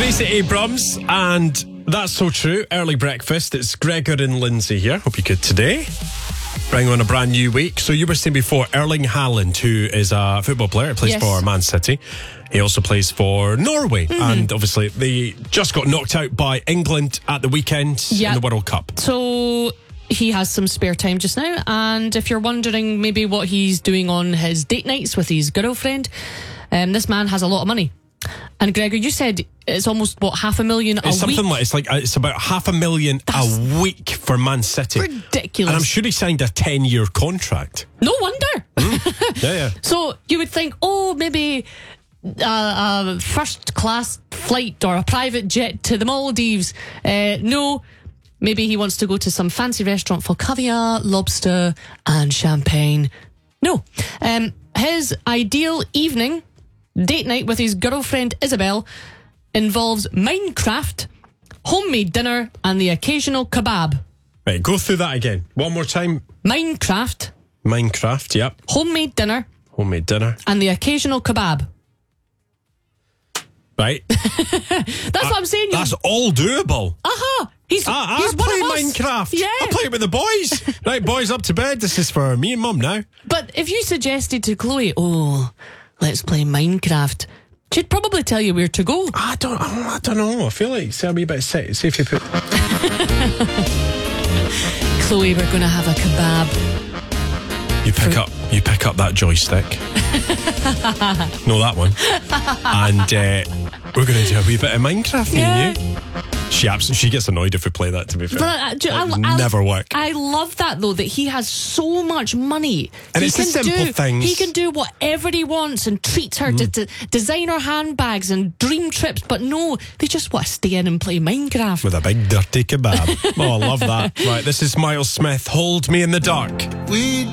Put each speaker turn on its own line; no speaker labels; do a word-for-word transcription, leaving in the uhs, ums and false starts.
Stacey Abrams, and that's so true. Early breakfast. It's Gregor and Lindsay here. Hope you're good today. Bring on a brand new week. So you were saying before, Erling Haaland, who is a football player, plays
Yes.
for Man City. He also plays for Norway,
Mm-hmm.
and obviously they just got knocked out by England at the weekend
Yeah.
in the World Cup.
So he has some spare time just now, and if you're wondering maybe what he's doing on his date nights with his girlfriend, um, this man has a lot of money. And Gregor, you said it's almost, what, half a million a
It's something
week?
like it's like it's about half a million
That's
a week for Man City.
Ridiculous.
And I'm sure he signed a ten-year contract.
No wonder.
Yeah, yeah.
So you would think, oh, maybe a, a first-class flight or a private jet to the Maldives. Uh, no, maybe he wants to go to some fancy restaurant for caviar, lobster and champagne. No. Um, his ideal evening date night with his girlfriend Isabel involves Minecraft, homemade dinner and the occasional kebab.
Right, go through that again. One more time.
Minecraft,
Minecraft, yep.
homemade dinner
Homemade dinner.
and the occasional kebab.
Right.
That's what I'm saying.
That's all doable.
Aha! He's,
Ah,
he's
I
one
play
of us.
Minecraft.
Yeah.
I play it with the boys. Right, boys, up to bed. This is for me and Mum now.
But if you suggested to Chloe, oh, let's play Minecraft, she'd probably tell you where to go.
I don't. I don't know. I feel like it's a wee bit safe. See if you put.
Chloe, we're going to have a kebab.
You pick up. You pick up that joystick. No, that one. And uh, we're going to do a wee bit of Minecraft, me and you. She absolutely. She gets annoyed if we play that. To be fair,
But uh, do- I,
It'll
I-
never work.
I love that though, that he has so much money.
And
he
it's the
can
simple
do,
things.
He can do whatever he wants and treat her to, to designer handbags and dream trips. But no, they just want to stay in and play Minecraft.
With a big dirty kebab. Oh, I love that. Right, this is Miles Smith. Hold Me in the Dark.
We